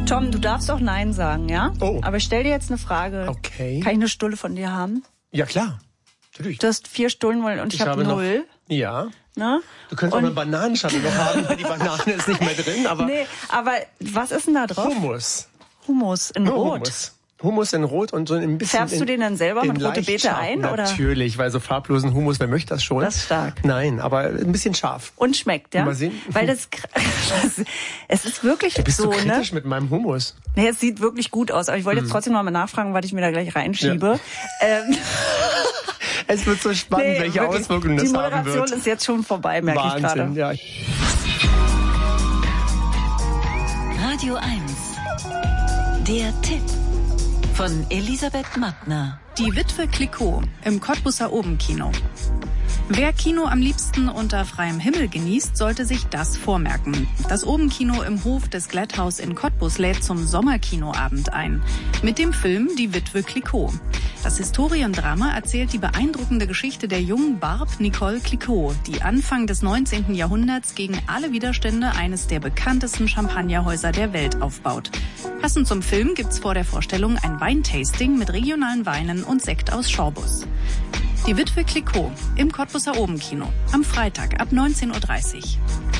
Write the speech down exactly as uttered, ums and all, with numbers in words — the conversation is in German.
Tom, du darfst auch Nein sagen, ja? Oh. Aber ich stell dir jetzt eine Frage. Okay. Kann ich eine Stulle von dir haben? Ja, klar. Natürlich. Du hast vier Stullen wollen und ich, ich habe null. Noch, ja. Na? Du könntest und auch eine Bananenschale noch haben, weil die Banane ist nicht mehr drin. Aber nee, aber was ist denn da drauf? Hummus. Hummus in Nur Rot. Hummus. Hummus in Rot und so ein bisschen. Färbst du den dann selber mit rote Beete ein? Natürlich, oder? Weil so farblosen Hummus, wer möchte das schon? Das ist stark. Nein, aber ein bisschen scharf. Und schmeckt, ja? Mal sehen. Weil das, das es ist wirklich du bist so, so kritisch ne? mit meinem Hummus. Nee, es sieht wirklich gut aus, aber ich wollte hm. jetzt trotzdem noch mal nachfragen, was ich mir da gleich reinschiebe. Ja. Ähm, es wird so spannend, nee, welche wirklich, Auswirkungen das haben wird. Die Moderation ist jetzt schon vorbei, merke Wahnsinn, ich gerade. Ja. Radio eins. Der Tipp von Elisabeth Mattner. Die Witwe Clicquot im Cottbuser Obenkino. Wer Kino am liebsten unter freiem Himmel genießt, sollte sich das vormerken. Das Obenkino im Hof des Glatthaus in Cottbus lädt zum Sommerkinoabend ein. Mit dem Film Die Witwe Clicquot. Das Historiendrama erzählt die beeindruckende Geschichte der jungen Barb Nicole Clicquot, die Anfang des neunzehnten Jahrhunderts gegen alle Widerstände eines der bekanntesten Champagnerhäuser der Welt aufbaut. Passend zum Film gibt's vor der Vorstellung ein Weintasting mit regionalen Weinen und Sekt aus Schorbus. Die Witwe Clicquot im Cottbuser Obenkino am Freitag ab neunzehn Uhr dreißig.